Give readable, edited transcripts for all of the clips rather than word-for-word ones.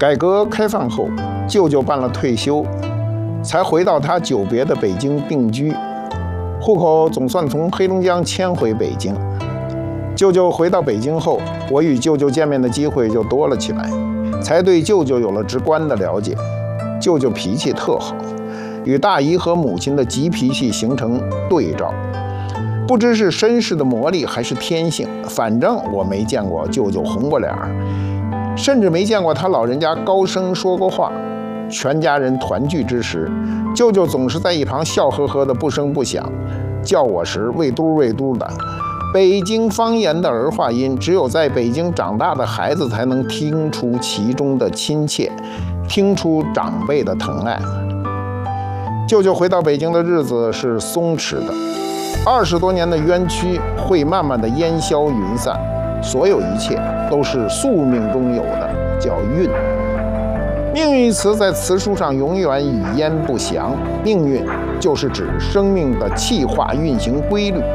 改革开放后，舅舅办了退休，才回到他久别的北京定居，户口总算从黑龙江迁回北京。舅舅回到北京后，我与舅舅见面的机会就多了起来，才对舅舅有了直观的了解。舅舅脾气特好，与大姨和母亲的急脾气形成对照，不知是身世的磨砺还是天性，反正我没见过舅舅红过脸儿，甚至没见过他老人家高声说过话。全家人团聚之时，舅舅总是在一旁笑呵呵的不声不响，叫我时喂嘟喂嘟的。北京方言的儿化音，只有在北京长大的孩子才能听出其中的亲切，听出长辈的疼爱。舅舅回到北京的日子是松弛的，20多年的冤屈会慢慢的烟消云散，所有一切都是宿命中有的，叫运。命运一词在词书上永远语焉不详，命运就是指生命的气化运行规律。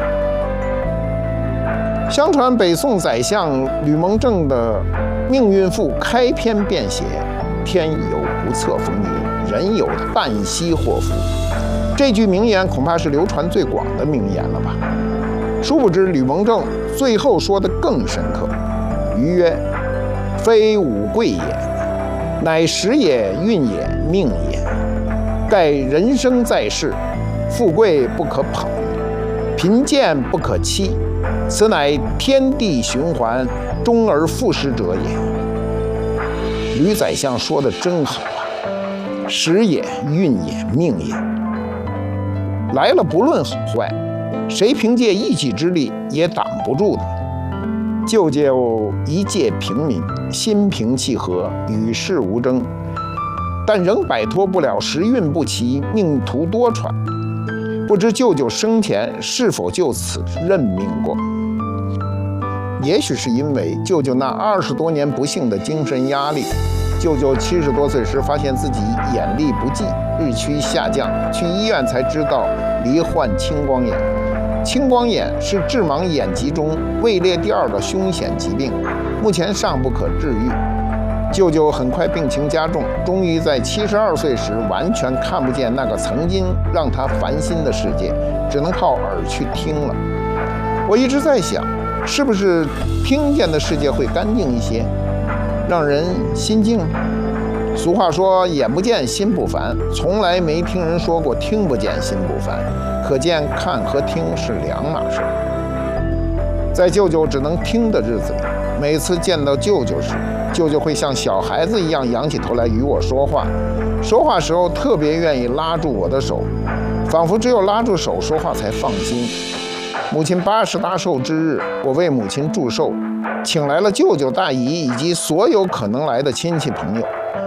相传北宋宰相吕蒙正的《命运赋》开篇便写：天有不测风云，人有旦夕祸福。这句名言恐怕是流传最广的名言了吧。殊不知吕蒙正最后说的更深刻，余曰：非吾贵也，乃时也，运也，命也。盖人生在世，富贵不可捧，贫贱不可欺，此乃天地循环，终而复始者也。吕宰相说的真好啊，时也，运也，命也。来了不论好坏，谁凭借一己之力也挡不住的。舅舅一介平民，心平气和，与世无争，但仍摆脱不了时运不齐，命途多舛。不知舅舅生前是否就此认命过？也许是因为舅舅那20多年不幸的精神压力。舅舅70多岁时发现自己眼力不济，日趋下降，去医院才知道罹患青光眼。青光眼是致盲眼疾中位列第2的凶险疾病，目前尚不可治愈。舅舅很快病情加重，终于在72岁时完全看不见那个曾经让他烦心的世界，只能靠耳去听了。我一直在想，是不是听见的世界会干净一些，让人心静？俗话说眼不见心不烦，从来没听人说过听不见心不烦，可见看和听是两码事。在舅舅只能听的日子里，每次见到舅舅时，舅舅会像小孩子一样仰起头来与我说话，说话时候特别愿意拉住我的手，仿佛只有拉住手说话才放心。母亲80大寿之日，我为母亲祝寿，请来了舅舅、大姨以及所有可能来的亲戚朋友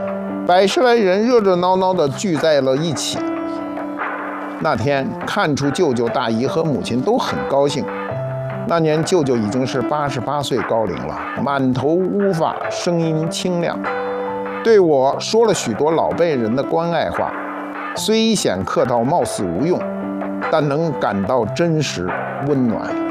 ，100来人热热闹闹地聚在了一起。那天看出舅舅、大姨和母亲都很高兴。那年舅舅已经是88岁高龄了，满头乌发，声音清亮，对我说了许多老辈人的关爱话，虽显客套，貌似无用，但能感到真实温暖。